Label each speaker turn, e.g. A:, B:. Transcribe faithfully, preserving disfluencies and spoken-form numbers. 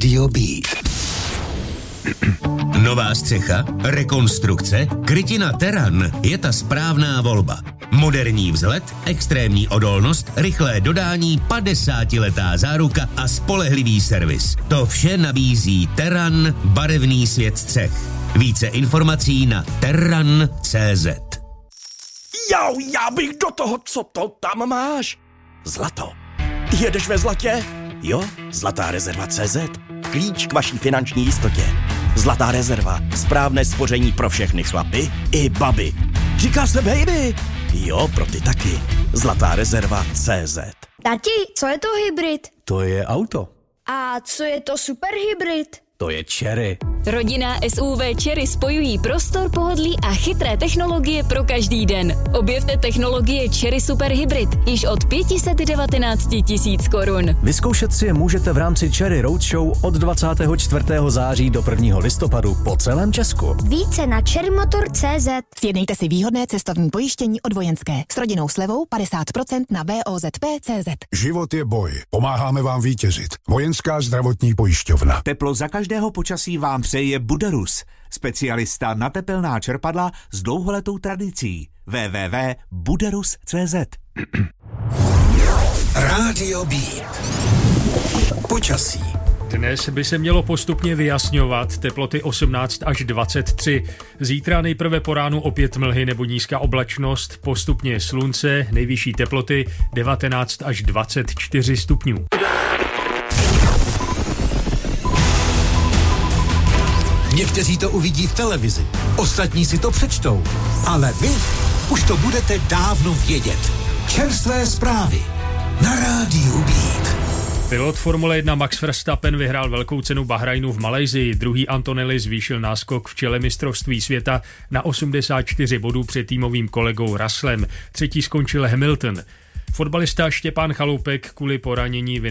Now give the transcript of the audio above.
A: Rádio Beat.
B: Nová střecha, rekonstrukce, krytina Terran je ta správná volba. Moderní vzhled, extrémní odolnost, rychlé dodání, padesátiletá záruka a spolehlivý servis. To vše nabízí Terran, barevný svět střech. Více informací na terran tečka cé zet.
C: Jau, já bych do toho, co to tam máš? Zlato. Jedeš ve zlatě? Jo, Zlatá rezerva tečka cé zet. Klíč k vaší finanční jistotě. Zlatá rezerva. Správné spoření pro všechny chlapy i baby. Říká se baby. Jo, pro ty taky. Zlatá rezerva tečka cé zet.
D: Tati, co je to hybrid?
E: To je auto.
D: A co je to superhybrid?
E: To je Chery.
F: Rodinná S U V Chery spojují prostor, pohodlí a chytré technologie pro každý den. Objevte technologie Chery Super Hybrid již od pět set devatenáct tisíc korun.
E: Vyzkoušet si je můžete v rámci Chery Roadshow od dvacátého čtvrtého září do prvního listopadu po celém Česku.
D: Více na cherrymotor tečka cé zet.
G: Sjednejte si výhodné cestovní pojištění od Vojenské s rodinnou slevou padesát procent na V O Z P tečka cé zet.
H: Život je boj. Pomáháme vám vítězit. Vojenská zdravotní pojišťovna.
I: Teplo za každého počasí vám přeje Buderus, specialista na tepelná čerpadla s dlouholetou tradicí. w w w tečka buderus tečka cé zet.
A: Rádio Beat. Počasí.
J: Dnes by se mělo postupně vyjasňovat, teploty osmnáct až dvacet tři. Zítra nejprve po ránu opět mlhy nebo nízká oblačnost, postupně slunce, nejvyšší teploty devatenáct až dvacet čtyři stupňů.
A: Někteří to uvidí v televizi, ostatní si to přečtou, ale vy už to budete dávno vědět. Čerstvé zprávy na Rádiu Beat.
J: Pilot Formule jedna Max Verstappen vyhrál velkou cenu Bahrajnu v Malajsii, druhý Antonelli zvýšil náskok v čele mistrovství světa na osmdesát čtyři bodů před týmovým kolegou Russellem, třetí skončil Hamilton. Fotbalista Štěpán Chaloupek kvůli poranění